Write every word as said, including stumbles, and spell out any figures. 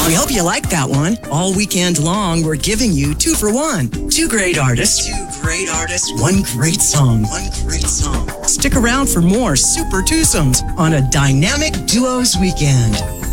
We hope you like that one. All weekend long, we're giving you two for one. Two great artists. Two great artists. One great song. One great song. Stick around for more super twosomes on a dynamic duos weekend.